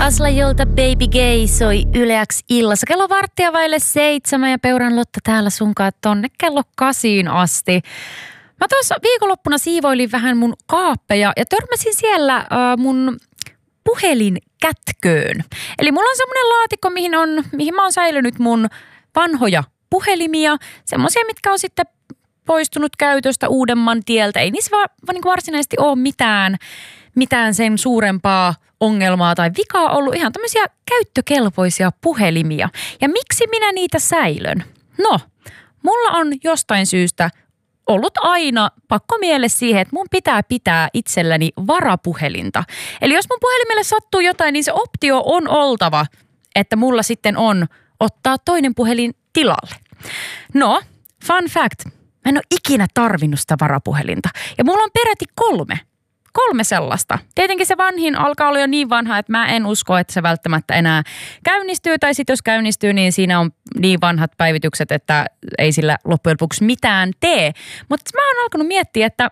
Aslajolta Baby Gay soi Yle X illassa. Kello 6:15 ja Peuran Lotta täällä sunkaan tonne kello 8 asti. Mä tuossa viikonloppuna siivoilin vähän mun kaappeja ja törmäsin siellä mun puhelinkätköön. Eli mulla on semmoinen laatikko, mihin mä oon säilynyt mun vanhoja puhelimia. Semmoisia, mitkä on sitten poistunut käytöstä uudemman tieltä. Ei niissä niin varsinaisesti ole mitään sen suurempaa ongelmaa tai vikaa ollut. Ihan tämmöisiä käyttökelpoisia puhelimia. Ja miksi minä niitä säilön? No, mulla on jostain syystä ollut aina pakkomielle siihen, että mun pitää itselläni varapuhelinta. Eli jos mun puhelimelle sattuu jotain, niin se optio on oltava, että mulla sitten on ottaa toinen puhelin tilalle. No, fun fact. Mä en ole ikinä tarvinnut sitä varapuhelinta. Ja mulla on peräti kolme sellaista. Tietenkin se vanhin alkaa olla jo niin vanha, että mä en usko, että se välttämättä enää käynnistyy. Tai sitten jos käynnistyy, niin siinä on niin vanhat päivitykset, että ei sillä loppujen lopuksi mitään tee. Mutta mä oon alkanut miettiä, että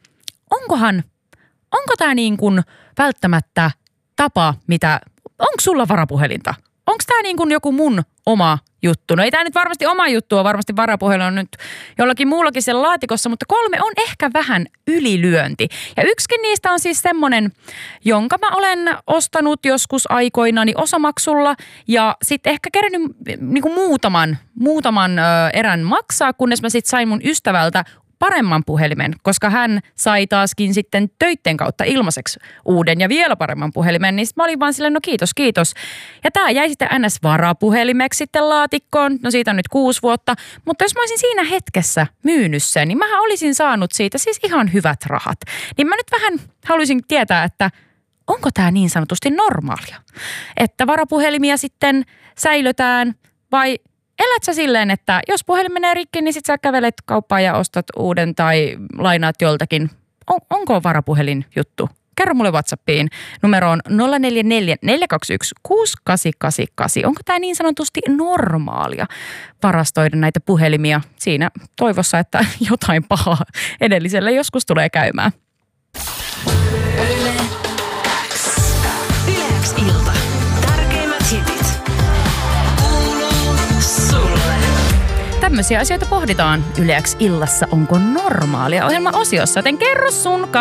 onko tämä niin kuin välttämättä tapa, onko sulla varapuhelinta? Onko tämä niin kuin joku mun oma juttu? No ei tämä nyt varmasti oma juttu ole, varmasti varapuhelin on nyt jollakin muullakin siellä laatikossa, mutta 3 on ehkä vähän ylilyönti. Ja yksikin niistä on siis semmoinen, jonka mä olen ostanut joskus aikoinani osamaksulla ja sitten ehkä kerännyt niin kuin muutaman erän maksaa, kunnes mä sitten sain mun ystävältä paremman puhelimen, koska hän sai taaskin sitten töitten kautta ilmaiseksi uuden ja vielä paremman puhelimen, niin mä olin vaan silleen, no kiitos. Ja tää jäi sitten NS-varapuhelimeksi sitten laatikkoon, no siitä on nyt 6 vuotta, mutta jos mä olisin siinä hetkessä myynyt sen, niin mähän olisin saanut siitä siis ihan hyvät rahat. Niin mä nyt vähän haluaisin tietää, että onko tää niin sanotusti normaalia, että varapuhelimia sitten säilötään vai elät sä silleen, että jos puhelin menee rikki, niin sit sä kävelet kauppaan ja ostat uuden tai lainaat joltakin. Onko varapuhelin juttu? Kerro mulle WhatsAppiin. Numero on 044 421 6888. Onko tää niin sanotusti normaalia varastoida näitä puhelimia siinä toivossa, että jotain pahaa edelliselle joskus tulee käymään? Yle X. Yle X ilta. Tärkeimmät hitit. Tämmöisiä asioita pohditaan Yle X illassa. Onko normaalia ohjelma-osiossa? Joten kerro sun